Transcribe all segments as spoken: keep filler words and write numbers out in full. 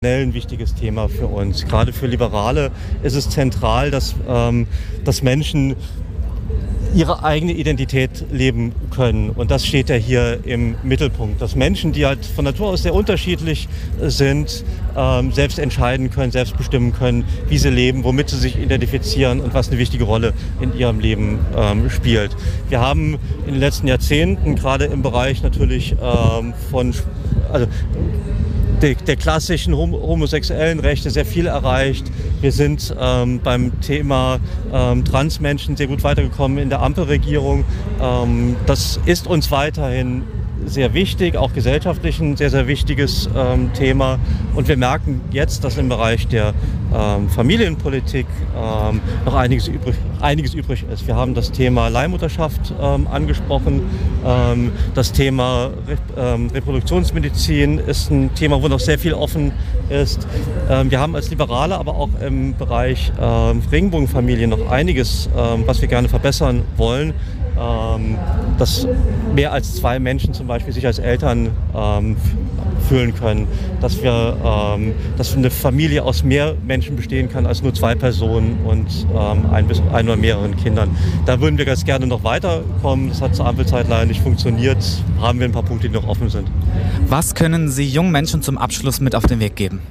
Ein wichtiges Thema für uns. Gerade für Liberale ist es zentral, dass, ähm, dass Menschen ihre eigene Identität leben können. Und das steht ja hier im Mittelpunkt. Dass Menschen, die halt von Natur aus sehr unterschiedlich sind, ähm, selbst entscheiden können, selbst bestimmen können, wie sie leben, womit sie sich identifizieren und was eine wichtige Rolle in ihrem Leben ähm, spielt. Wir haben in den letzten Jahrzehnten gerade im Bereich natürlich ähm, von also Der, der klassischen homosexuellen Rechte sehr viel erreicht. Wir sind ähm, beim Thema ähm, Transmenschen sehr gut weitergekommen in der Ampelregierung. Ähm, das ist uns weiterhin sehr wichtig, auch gesellschaftlich ein sehr, sehr wichtiges ähm, Thema. Und wir merken jetzt, dass im Bereich der ähm, Familienpolitik ähm, noch einiges übrig, einiges übrig ist. Wir haben das Thema Leihmutterschaft ähm, angesprochen. Ähm, das Thema Re ähm, Reproduktionsmedizin ist ein Thema, wo noch sehr viel offen ist. Ähm, wir haben als Liberale aber auch im Bereich ähm, Regenbogenfamilien noch einiges, ähm, was wir gerne verbessern wollen. Ähm, dass mehr als zwei Menschen zum Beispiel sich als Eltern ähm, fühlen können, dass wir, ähm, dass eine Familie aus mehr Menschen bestehen kann als nur zwei Personen und ähm, ein, bis, ein oder mehreren Kindern. Da würden wir ganz gerne noch weiterkommen. Das hat zur Ampelzeit leider nicht funktioniert. Haben wir ein paar Punkte, die noch offen sind. Was können Sie jungen Menschen zum Abschluss mit auf den Weg geben?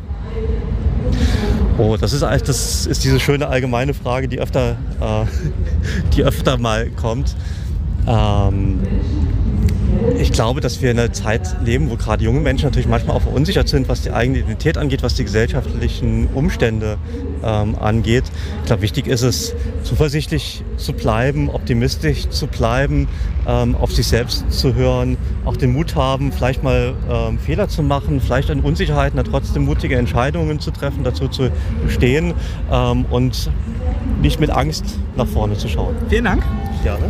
Oh, das ist, das ist diese schöne allgemeine Frage, die öfter, äh, die öfter mal kommt. Ähm, ich glaube, dass wir in einer Zeit leben, wo gerade junge Menschen natürlich manchmal auch verunsichert sind, was die eigene Identität angeht, was die gesellschaftlichen Umstände ähm, angeht. Ich glaube, wichtig ist es, zuversichtlich zu bleiben, optimistisch zu bleiben, ähm, auf sich selbst zu hören, auch den Mut haben, vielleicht mal ähm, Fehler zu machen, vielleicht an Unsicherheiten, aber trotzdem mutige Entscheidungen zu treffen, dazu zu stehen ähm, und nicht mit Angst nach vorne zu schauen. Vielen Dank. Gerne.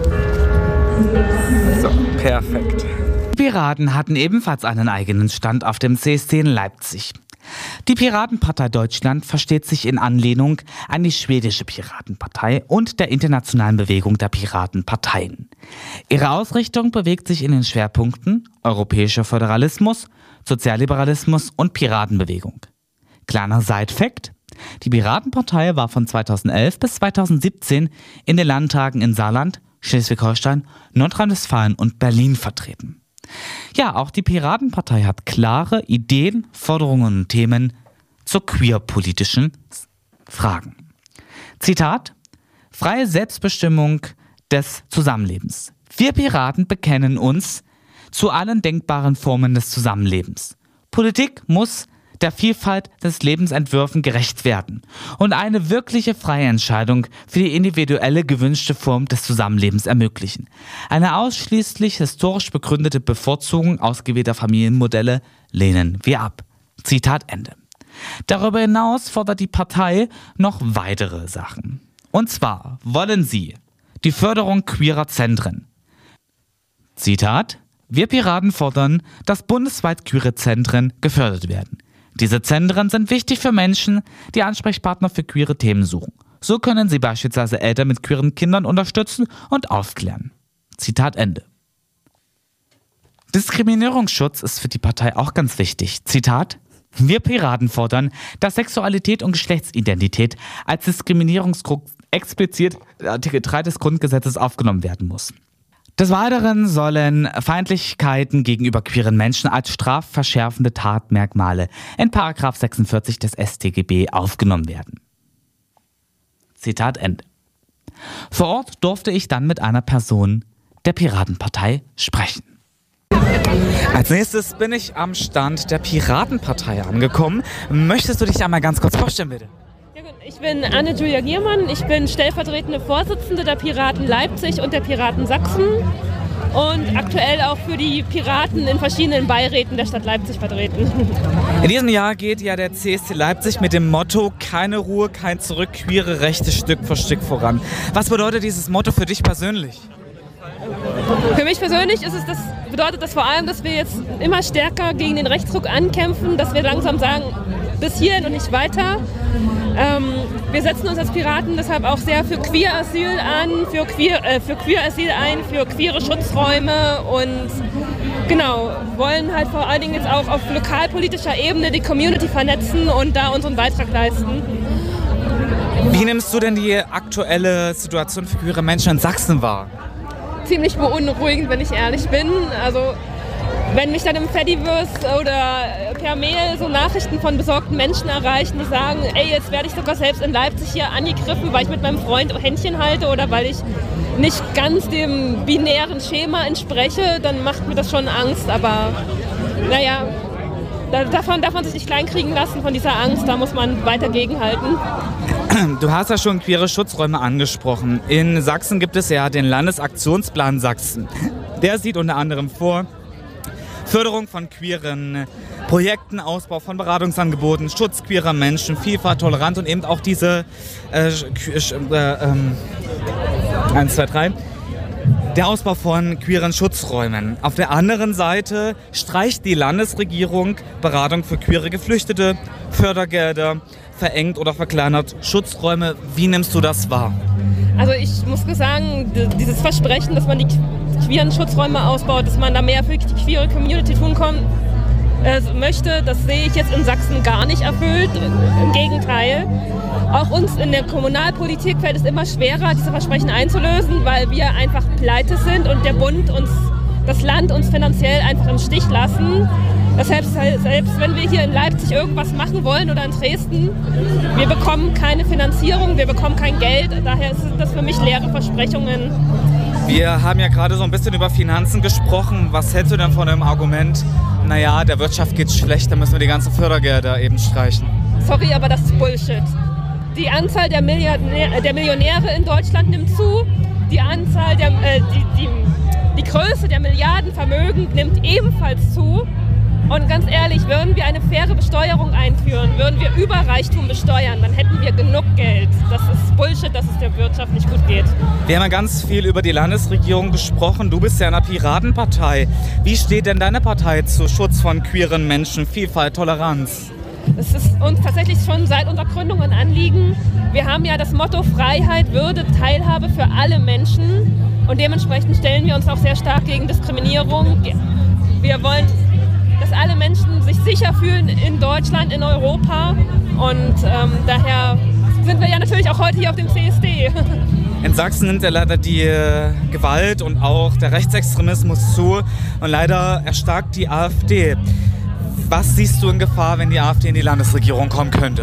So, perfekt. Die Piraten hatten ebenfalls einen eigenen Stand auf dem C S D in Leipzig. Die Piratenpartei Deutschland versteht sich in Anlehnung an die schwedische Piratenpartei und der internationalen Bewegung der Piratenparteien. Ihre Ausrichtung bewegt sich in den Schwerpunkten europäischer Föderalismus, Sozialliberalismus und Piratenbewegung. Kleiner Side-Fact: Die Piratenpartei war von zweitausendelf bis zweitausendsiebzehn in den Landtagen in Saarland, Schleswig-Holstein, Nordrhein-Westfalen und Berlin vertreten. Ja, auch die Piratenpartei hat klare Ideen, Forderungen und Themen zu queerpolitischen Fragen. Zitat: Freie Selbstbestimmung des Zusammenlebens. Wir Piraten bekennen uns zu allen denkbaren Formen des Zusammenlebens. Politik muss der Vielfalt des Lebensentwürfen gerecht werden und eine wirkliche freie Entscheidung für die individuelle gewünschte Form des Zusammenlebens ermöglichen. Eine ausschließlich historisch begründete Bevorzugung ausgewählter Familienmodelle lehnen wir ab. Zitat Ende. Darüber hinaus fordert die Partei noch weitere Sachen. Und zwar wollen sie die Förderung queerer Zentren. Zitat: Wir Piraten fordern, dass bundesweit queere Zentren gefördert werden. Diese Zentren sind wichtig für Menschen, die Ansprechpartner für queere Themen suchen. So können sie beispielsweise Eltern mit queeren Kindern unterstützen und aufklären. Zitat Ende. Diskriminierungsschutz ist für die Partei auch ganz wichtig. Zitat: Wir Piraten fordern, dass Sexualität und Geschlechtsidentität als Diskriminierungsgrund explizit in Artikel drei des Grundgesetzes aufgenommen werden muss. Des Weiteren sollen Feindlichkeiten gegenüber queeren Menschen als strafverschärfende Tatmerkmale in Paragraph sechsundvierzig des S t G B aufgenommen werden. Zitat Ende. Vor Ort durfte ich dann mit einer Person der Piratenpartei sprechen. Als nächstes bin ich am Stand der Piratenpartei angekommen. Möchtest du dich einmal ganz kurz vorstellen, bitte? Ich bin Anne-Julia Giermann, ich bin stellvertretende Vorsitzende der Piraten Leipzig und der Piraten Sachsen und aktuell auch für die Piraten in verschiedenen Beiräten der Stadt Leipzig vertreten. In diesem Jahr geht ja der C S D Leipzig mit dem Motto "Keine Ruhe, kein Zurück, queere Rechte Stück für Stück voran". Was bedeutet dieses Motto für dich persönlich? Für mich persönlich ist es das, bedeutet das vor allem, dass wir jetzt immer stärker gegen den Rechtsruck ankämpfen, dass wir langsam sagen, bis hierhin und nicht weiter. Ähm, wir setzen uns als Piraten deshalb auch sehr für Queer-Asyl an, für Queer, äh, für Queer-Asyl ein, für queere Schutzräume und Genau, wollen halt vor allen Dingen jetzt auch auf lokalpolitischer Ebene die Community vernetzen und da unseren Beitrag leisten. Wie nimmst du denn die aktuelle Situation für queere Menschen in Sachsen wahr? Ziemlich beunruhigend, wenn ich ehrlich bin. Also wenn mich dann im Fediverse oder per Mail so Nachrichten von besorgten Menschen erreichen, die sagen, ey, jetzt werde ich sogar selbst in Leipzig hier angegriffen, weil ich mit meinem Freund Händchen halte oder weil ich nicht ganz dem binären Schema entspreche, dann macht mir das schon Angst. Aber naja, da, davon darf man sich nicht kleinkriegen lassen, von dieser Angst, da muss man weiter gegenhalten. Du hast ja schon queere Schutzräume angesprochen. In Sachsen gibt es ja den Landesaktionsplan Sachsen. Der sieht unter anderem vor Förderung von queeren Projekten, Ausbau von Beratungsangeboten, Schutz queerer Menschen, Vielfalt, Toleranz und eben auch diese äh, äh, ähm, eins, zwei, drei der Ausbau von queeren Schutzräumen. Auf der anderen Seite streicht die Landesregierung Beratung für queere Geflüchtete, Fördergelder, verengt oder verkleinert Schutzräume. Wie nimmst du das wahr? Also ich muss sagen, dieses Versprechen, dass man die queeren Schutzräume ausbaut, dass man da mehr für die queere Community tun kann, äh, möchte, das sehe ich jetzt in Sachsen gar nicht erfüllt. Im Gegenteil. Auch uns in der Kommunalpolitik fällt es immer schwerer, diese Versprechen einzulösen, weil wir einfach pleite sind und der Bund uns, das Land uns finanziell einfach im Stich lassen. Deshalb, selbst wenn wir hier in Leipzig irgendwas machen wollen oder in Dresden, wir bekommen keine Finanzierung, wir bekommen kein Geld. Daher sind das für mich leere Versprechungen. Wir haben ja gerade so ein bisschen über Finanzen gesprochen. Was hältst du denn von dem Argument, naja, der Wirtschaft geht's schlecht, da müssen wir die ganzen Fördergelder eben streichen? Sorry, aber das ist Bullshit. Die Anzahl der, Milliardär, der Millionäre in Deutschland nimmt zu, die Anzahl der, äh, die, die, die Größe der Milliardenvermögen nimmt ebenfalls zu. Und ganz ehrlich, würden wir eine faire Besteuerung einführen, würden wir Überreichtum besteuern, dann hätten wir genug Geld. Das ist Bullshit, dass es der Wirtschaft nicht gut geht. Wir haben ja ganz viel über die Landesregierung gesprochen. Du bist ja in der Piratenpartei. Wie steht denn deine Partei zu Schutz von queeren Menschen, Vielfalt, Toleranz? Es ist uns tatsächlich schon seit unserer Gründung ein Anliegen. Wir haben ja das Motto Freiheit, Würde, Teilhabe für alle Menschen. Und dementsprechend stellen wir uns auch sehr stark gegen Diskriminierung. Wir wollen, dass alle Menschen sich sicher fühlen in Deutschland, in Europa. Und ähm, daher sind wir ja natürlich auch heute hier auf dem C S D. In Sachsen nimmt ja leider die äh, Gewalt und auch der Rechtsextremismus zu. Und leider erstarkt die AfD. Was siehst du in Gefahr, wenn die AfD in die Landesregierung kommen könnte?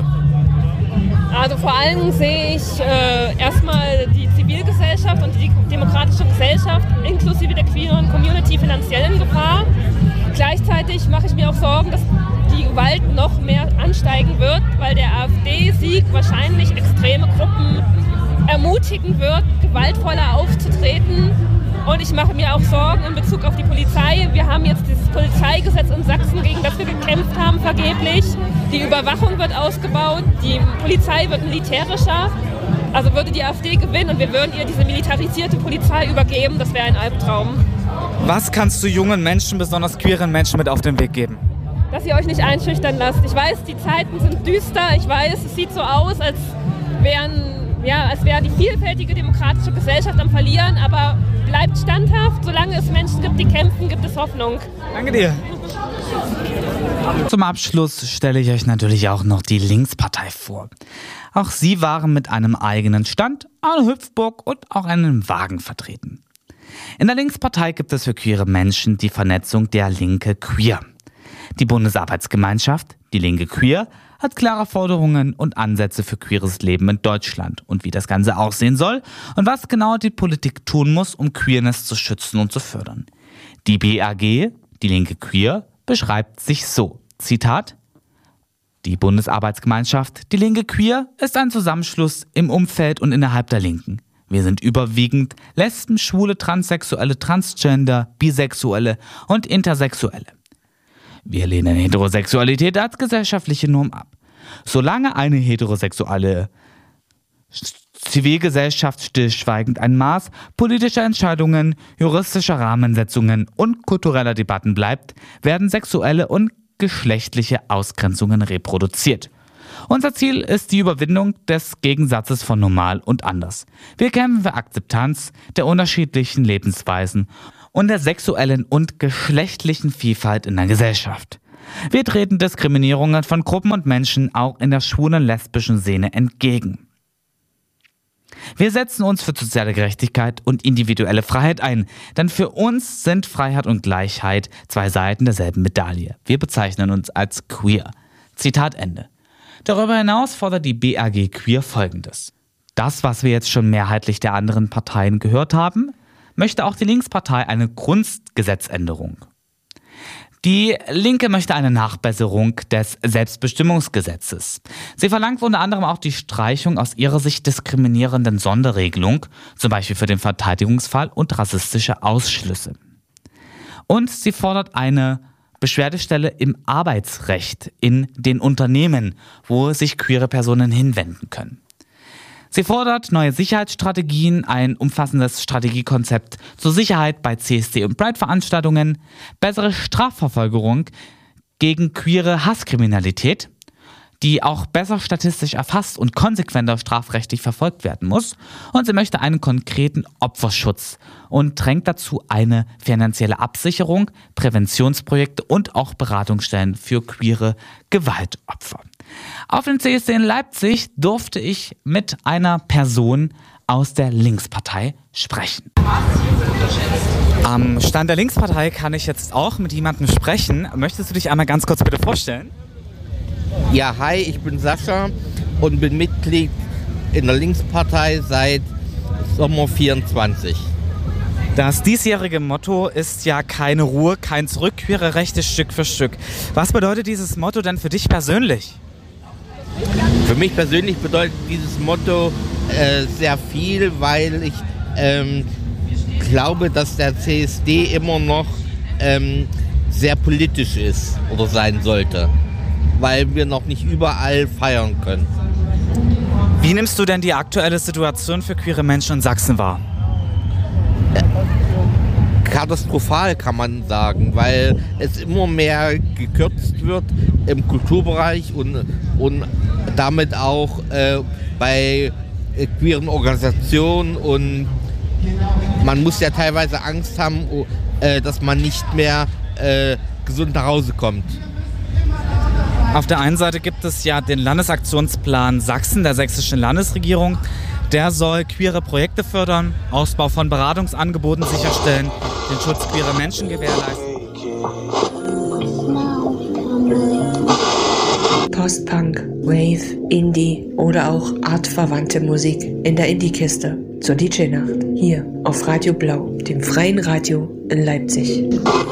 Also vor allem sehe ich äh, erstmal die Zivilgesellschaft und die demokratische Gesellschaft inklusive der queeren Community finanziell in Gefahr. Gleichzeitig mache ich mir auch Sorgen, dass die Gewalt noch mehr ansteigen wird, weil der AfD-Sieg wahrscheinlich extreme Gruppen ermutigen wird, gewaltvoller aufzutreten. Und ich mache mir auch Sorgen in Bezug auf die Polizei. Wir haben jetzt dieses Polizeigesetz in Sachsen, gegen das wir gekämpft haben, vergeblich. Die Überwachung wird ausgebaut, die Polizei wird militärischer. Also würde die AfD gewinnen und wir würden ihr diese militarisierte Polizei übergeben, das wäre ein Albtraum. Was kannst du jungen Menschen, besonders queeren Menschen, mit auf den Weg geben? Dass ihr euch nicht einschüchtern lasst. Ich weiß, die Zeiten sind düster. Ich weiß, es sieht so aus, als wären Ja, als wäre die vielfältige demokratische Gesellschaft am Verlieren, aber bleibt standhaft. Solange es Menschen gibt, die kämpfen, gibt es Hoffnung. Danke dir. Zum Abschluss stelle ich euch natürlich auch noch die Linkspartei vor. Auch sie waren mit einem eigenen Stand, einer Hüpfburg und auch einem Wagen vertreten. In der Linkspartei gibt es für queere Menschen die Vernetzung der Linke Queer. Die Bundesarbeitsgemeinschaft, die Linke Queer, hat klare Forderungen und Ansätze für queeres Leben in Deutschland und wie das Ganze aussehen soll und was genau die Politik tun muss, um Queerness zu schützen und zu fördern. Die B A G, die Linke Queer, beschreibt sich so, Zitat: Die Bundesarbeitsgemeinschaft, die Linke Queer, ist ein Zusammenschluss im Umfeld und innerhalb der Linken. Wir sind überwiegend Lesben, Schwule, Transsexuelle, Transgender, Bisexuelle und Intersexuelle. Wir lehnen Heterosexualität als gesellschaftliche Norm ab. Solange eine heterosexuelle Zivilgesellschaft stillschweigend ein Maß politischer Entscheidungen, juristischer Rahmensetzungen und kultureller Debatten bleibt, werden sexuelle und geschlechtliche Ausgrenzungen reproduziert. Unser Ziel ist die Überwindung des Gegensatzes von normal und anders. Wir kämpfen für Akzeptanz der unterschiedlichen Lebensweisen und der sexuellen und geschlechtlichen Vielfalt in der Gesellschaft. Wir treten Diskriminierungen von Gruppen und Menschen auch in der schwulen lesbischen Szene entgegen. Wir setzen uns für soziale Gerechtigkeit und individuelle Freiheit ein, denn für uns sind Freiheit und Gleichheit zwei Seiten derselben Medaille. Wir bezeichnen uns als queer. Zitat Ende. Darüber hinaus fordert die B A G Queer Folgendes. Das, was wir jetzt schon mehrheitlich der anderen Parteien gehört haben, möchte auch die Linkspartei eine Grundgesetzänderung. Die Linke möchte eine Nachbesserung des Selbstbestimmungsgesetzes. Sie verlangt unter anderem auch die Streichung aus ihrer Sicht diskriminierenden Sonderregelung, zum Beispiel für den Verteidigungsfall und rassistische Ausschlüsse. Und sie fordert eine Beschwerdestelle im Arbeitsrecht in den Unternehmen, wo sich queere Personen hinwenden können. Sie fordert neue Sicherheitsstrategien, ein umfassendes Strategiekonzept zur Sicherheit bei C S D- und Pride-Veranstaltungen, bessere Strafverfolgung gegen queere Hasskriminalität, die auch besser statistisch erfasst und konsequenter strafrechtlich verfolgt werden muss. Und sie möchte einen konkreten Opferschutz und drängt dazu eine finanzielle Absicherung, Präventionsprojekte und auch Beratungsstellen für queere Gewaltopfer. Auf dem C S D in Leipzig durfte ich mit einer Person aus der Linkspartei sprechen. Am Stand der Linkspartei kann ich jetzt auch mit jemandem sprechen. Möchtest du dich einmal ganz kurz bitte vorstellen? Ja, hi, ich bin Sascha und bin Mitglied in der Linkspartei seit Sommer vierundzwanzig. Das diesjährige Motto ist ja keine Ruhe, kein Zurück, queere Rechte Stück für Stück. Was bedeutet dieses Motto denn für dich persönlich? Für mich persönlich bedeutet dieses Motto äh, sehr viel, weil ich ähm, glaube, dass der C S D immer noch ähm, sehr politisch ist oder sein sollte, weil wir noch nicht überall feiern können. Wie nimmst du denn die aktuelle Situation für queere Menschen in Sachsen wahr? Katastrophal kann man sagen, weil es immer mehr gekürzt wird im Kulturbereich und, und damit auch äh, bei äh, queeren Organisationen, und man muss ja teilweise Angst haben, äh, dass man nicht mehr äh, gesund nach Hause kommt. Auf der einen Seite gibt es ja den Landesaktionsplan Sachsen der sächsischen Landesregierung. Der soll queere Projekte fördern, Ausbau von Beratungsangeboten sicherstellen, den Schutz queerer Menschen gewährleisten. Post-Punk, Wave, Indie oder auch artverwandte Musik in der Indie-Kiste zur D J-Nacht hier auf Radio Blau, dem freien Radio in Leipzig.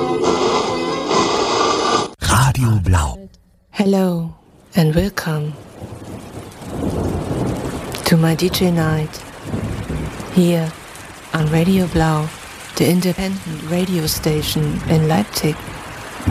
Radio Blau. Hello and welcome to my D J night here on Radio Blau, the independent radio station in Leipzig.